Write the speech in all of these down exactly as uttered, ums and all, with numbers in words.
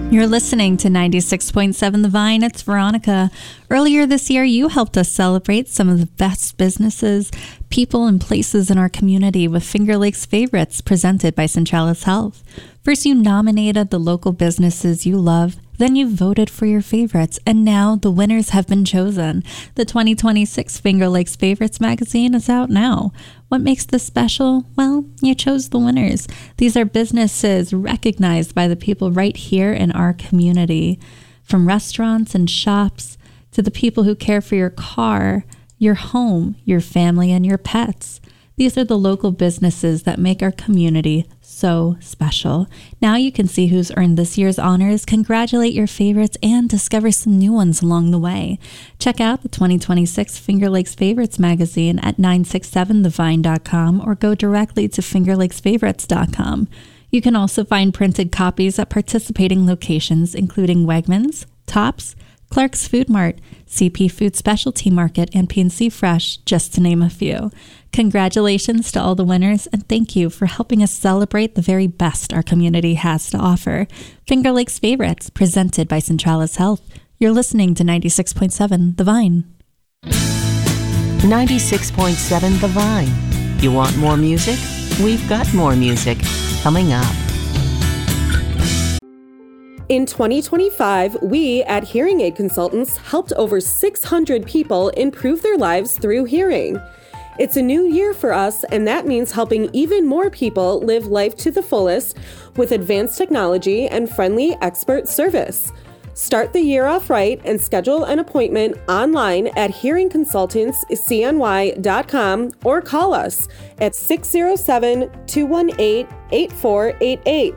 You're listening to ninety-six point seven The Vine. It's Veronica. Earlier this year, you helped us celebrate some of the best businesses, people, and places in our community with Finger Lakes Favorites presented by Centralis Health. First, you nominated the local businesses you love. Then you voted for your favorites, and now the winners have been chosen. The twenty twenty-six Finger Lakes Favorites magazine is out now. What makes this special? Well, you chose the winners. These are businesses recognized by the people right here in our community. From restaurants and shops to the people who care for your car, your home, your family, and your pets. These are the local businesses that make our community so special. Now you can see who's earned this year's honors, congratulate your favorites, and discover some new ones along the way. Check out the twenty twenty-six Finger Lakes Favorites magazine at nine six seven the vine dot com or go directly to finger lakes favorites dot com. You can also find printed copies at participating locations, including Wegmans, Tops, Clark's Food Mart, C P Food Specialty Market, and P and C Fresh, just to name a few. Congratulations to all the winners, and thank you for helping us celebrate the very best our community has to offer. Finger Lakes Favorites, presented by Centralis Health. You're listening to ninety-six point seven The Vine. ninety-six point seven The Vine. You want more music? We've got more music coming up. In twenty twenty-five, we at Hearing Aid Consultants helped over six hundred people improve their lives through hearing. It's a new year for us, and that means helping even more people live life to the fullest with advanced technology and friendly expert service. Start the year off right and schedule an appointment online at hearing consultants c n y dot com or call us at six oh seven, two one eight, eight four eight eight.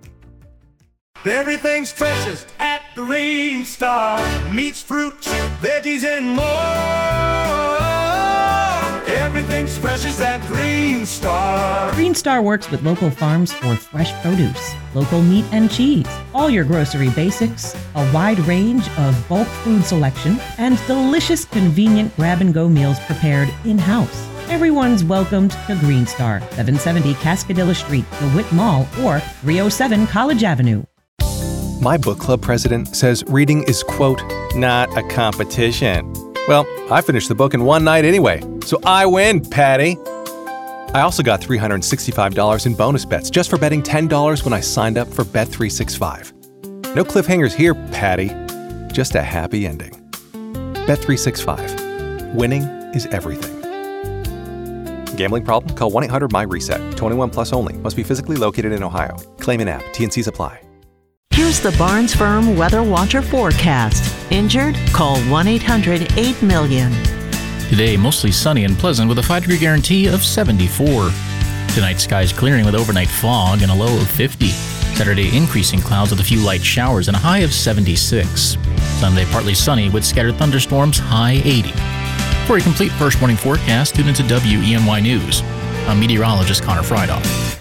Everything's freshest at Green Star. Meats, fruits, veggies, and more. Everything's freshest at Green Star. Green Star works with local farms for fresh produce, local meat and cheese, all your grocery basics, a wide range of bulk food selection, and delicious, convenient grab-and-go meals prepared in-house. Everyone's welcomed to Green Star, seven seventy Cascadilla Street, DeWitt Mall, or three oh seven College Avenue. My book club president says reading is, quote, not a competition. Well, I finished the book in one night anyway, so I win, Patty. I also got three hundred sixty-five dollars in bonus bets just for betting ten dollars when I signed up for Bet three sixty-five. No cliffhangers here, Patty. Just a happy ending. Bet three sixty-five. Winning is everything. Gambling problem? Call one eight hundred my reset. twenty-one plus only. Must be physically located in Ohio. Claim in app. T and Cs apply. Here's the Barnes Firm Weather Watcher forecast. Injured? Call one eight hundred eight million. Today, mostly sunny and pleasant with a five degree guarantee of seventy-four. Tonight, skies clearing with overnight fog and a low of fifty. Saturday, increasing clouds with a few light showers and a high of seventy-six. Sunday, partly sunny with scattered thunderstorms, high eighty. For a complete first morning forecast, tune into W E N Y News. I'm meteorologist Connor Friedhoff.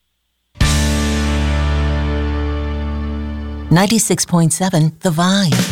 ninety-six point seven The Vine.